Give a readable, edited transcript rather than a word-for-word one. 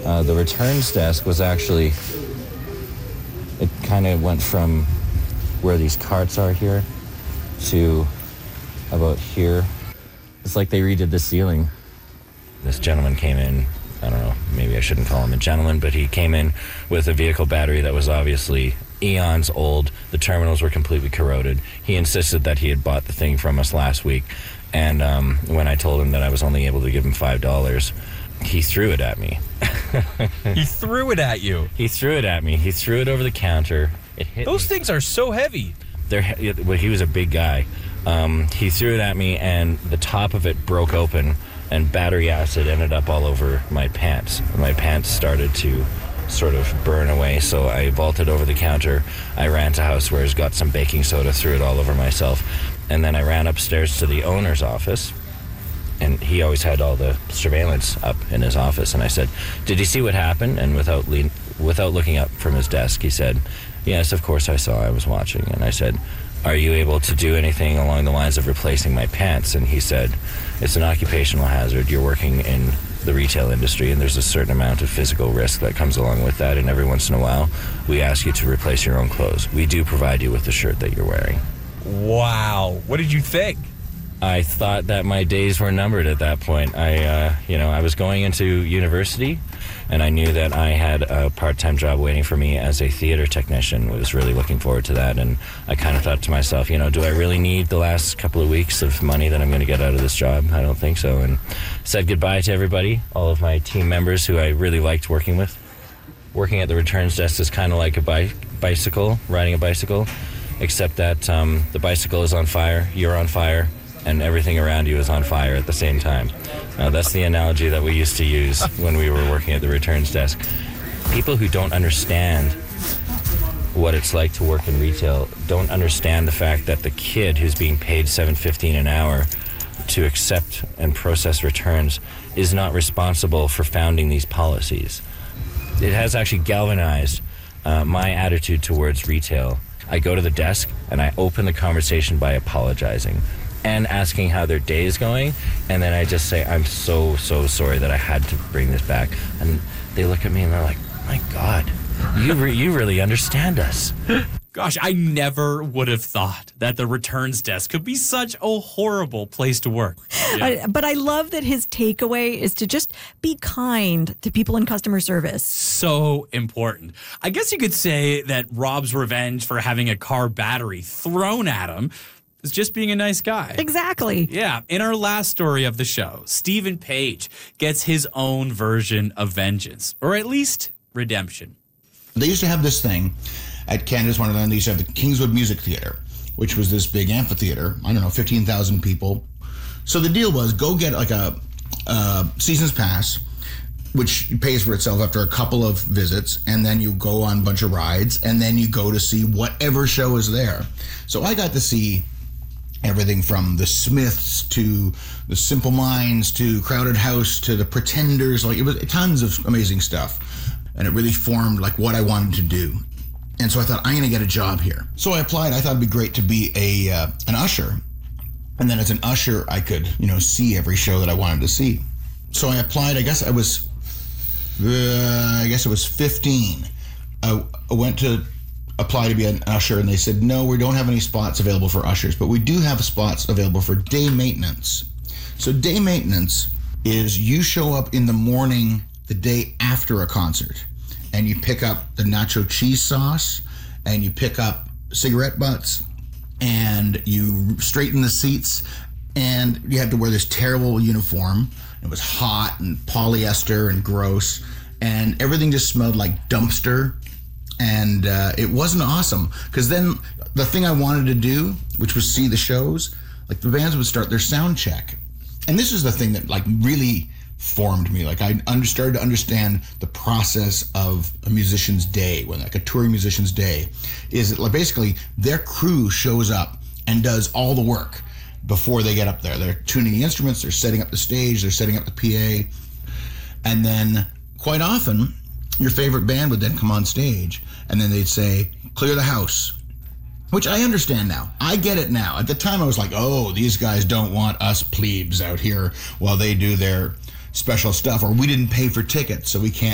The returns desk was actually, it kind of went from where these carts are here to about here. It's like they redid the ceiling. This gentleman came in, I don't know, maybe I shouldn't call him a gentleman, but he came in with a vehicle battery that was obviously eons old. The terminals were completely corroded. He insisted that he had bought the thing from us last week, and when I told him that I was only able to give him $5, he threw it at me. He threw it at you? He threw it at me. He threw it over the counter. It hit Those me. things are so heavy. Well, he was a big guy. He threw it at me, and the top of it broke open, and battery acid ended up all over my pants. My pants started to sort of burn away, so I vaulted over the counter. I ran to Housewares, got some baking soda, threw it all over myself, and then I ran upstairs to the owner's office, and he always had all the surveillance up in his office, and I said, "Did you see what happened?" And without looking up from his desk, he said, "Yes, of course I saw. I was watching." And I said, "Are you able to do anything along the lines of replacing my pants?" And he said, "It's an occupational hazard. You're working in the retail industry, and there's a certain amount of physical risk that comes along with that, and every once in a while, we ask you to replace your own clothes. We do provide you with the shirt that you're wearing." Wow. What did you think? I thought that my days were numbered at that point. I was going into university, and I knew that I had a part-time job waiting for me as a theater technician. I was really looking forward to that, and I kind of thought to myself, do I really need the last couple of weeks of money that I'm going to get out of this job? I don't think so. And said goodbye to everybody, all of my team members who I really liked working with. Working at the returns desk is kind of like a bicycle, riding a bicycle, except that the bicycle is on fire, you're on fire, and everything around you is on fire at the same time. That's the analogy that we used to use when we were working at the returns desk. People who don't understand what it's like to work in retail don't understand the fact that the kid who's being paid $7.15 an hour to accept and process returns is not responsible for founding these policies. It has actually galvanized my attitude towards retail. I go to the desk and I open the conversation by apologizing and asking how their day is going, and then I just say, "I'm so sorry that I had to bring this back." And they look at me and they're like, "My God, you really understand us." Gosh, I never would have thought that the returns desk could be such a horrible place to work. Yeah. But I love that his takeaway is to just be kind to people in customer service. So important. I guess you could say that Rob's revenge for having a car battery thrown at him is just being a nice guy. Exactly. Yeah. In our last story of the show, Stephen Page gets his own version of vengeance, or at least redemption. They used to have this thing at Canada's Wonderland. They used to have the Kingswood Music Theatre, which was this big amphitheater. 15,000 people. So the deal was, go get like a season's pass, which pays for itself after a couple of visits, and then you go on a bunch of rides, and then you go to see whatever show is there. So I got to see everything from the Smiths to the Simple Minds to Crowded House to the Pretenders. Like, it was tons of amazing stuff, and it really formed like what I wanted to do. And so I thought, I'm going to get a job here. So I applied. I thought it'd be great to be an usher, and then as an usher, I could see every show that I wanted to see. So I applied. I guess it was 15. I went to apply to be an usher, and they said, "No, we don't have any spots available for ushers, but we do have spots available for day maintenance." So day maintenance is you show up in the morning the day after a concert, and you pick up the nacho cheese sauce, and you pick up cigarette butts, and you straighten the seats, and you had to wear this terrible uniform. It was hot and polyester and gross, and everything just smelled like dumpster. And it wasn't awesome, because then the thing I wanted to do, which was see the shows, like the bands would start their sound check. And this is the thing that like really formed me. Like I started to understand the process of a musician's day, when like a touring musician's day is that like basically their crew shows up and does all the work before they get up there. They're tuning the instruments, they're setting up the stage, they're setting up the PA. And then quite often your favorite band would then come on stage, and then they'd say, "Clear the house," which I understand now. I get it now. At the time I was like, oh, these guys don't want us plebes out here while they do their special stuff, or we didn't pay for tickets, so we can't